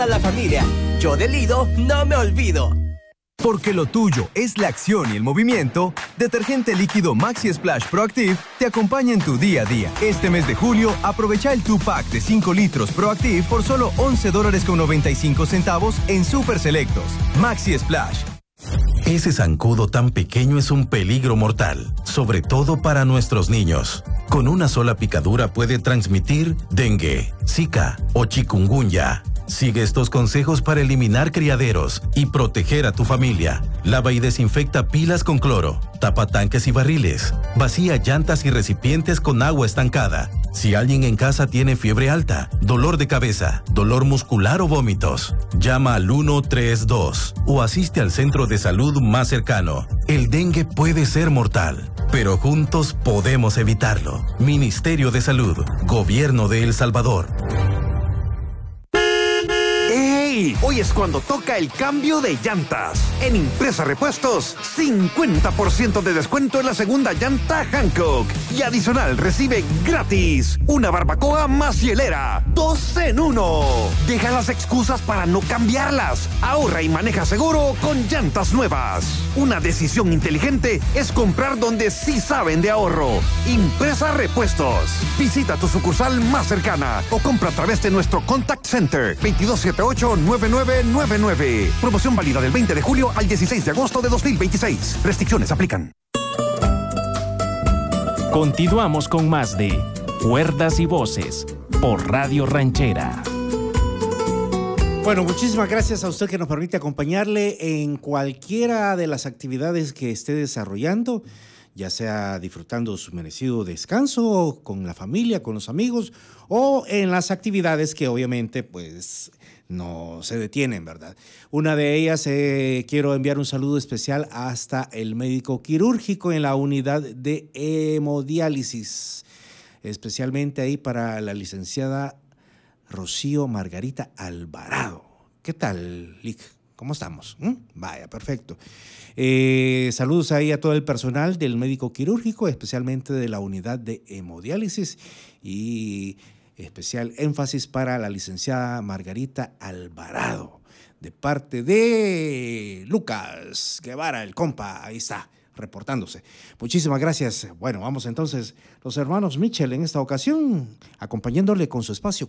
toda la familia. Yo de Lido no me olvido. Porque lo tuyo es la acción y el movimiento, Detergente Líquido Maxi Splash Proactive te acompaña en tu día a día. Este mes de julio, aprovecha el 2-pack de 5 litros Proactive por solo $11.95 en Super Selectos. Maxi Splash. Ese zancudo tan pequeño es un peligro mortal, sobre todo para nuestros niños. Con una sola picadura puede transmitir dengue, zika o chikungunya. Sigue estos consejos para eliminar criaderos y proteger a tu familia. Lava y desinfecta pilas con cloro. Tapa tanques y barriles. Vacía llantas y recipientes con agua estancada. Si alguien en casa tiene fiebre alta, dolor de cabeza, dolor muscular o vómitos, llama al 132 o asiste al centro de salud más cercano. El dengue puede ser mortal, pero juntos podemos evitarlo. Ministerio de Salud, Gobierno de El Salvador. Hoy es cuando toca el cambio de llantas. En Impresa Repuestos, 50% de descuento en la segunda llanta Hankook. Y adicional recibe gratis una barbacoa más hielera. 2 en 1. Deja las excusas para no cambiarlas. Ahorra y maneja seguro con llantas nuevas. Una decisión inteligente es comprar donde sí saben de ahorro. Impresa Repuestos. Visita tu sucursal más cercana o compra a través de nuestro Contact Center 2278-9999. Promoción válida del 20 de julio al 16 de agosto de 2026. Restricciones aplican. Continuamos con más de Cuerdas y Voces por Radio Ranchera. Bueno, muchísimas gracias a usted que nos permite acompañarle en cualquiera de las actividades que esté desarrollando, ya sea disfrutando su merecido descanso con la familia, con los amigos, o en las actividades que obviamente pues no se detienen, ¿verdad? Una de ellas, quiero enviar un saludo especial hasta el médico quirúrgico en la unidad de hemodiálisis, especialmente ahí para la licenciada Rocío Margarita Alvarado. ¿Qué tal, Lic? ¿Cómo estamos? Vaya, perfecto. Saludos ahí a todo el personal del médico quirúrgico, especialmente de la unidad de hemodiálisis, y especial énfasis para la licenciada Margarita Alvarado, de parte de Lucas Guevara, el compa, ahí está, reportándose. Muchísimas gracias. Bueno, vamos entonces, los hermanos Mitchell en esta ocasión, acompañándole con su espacio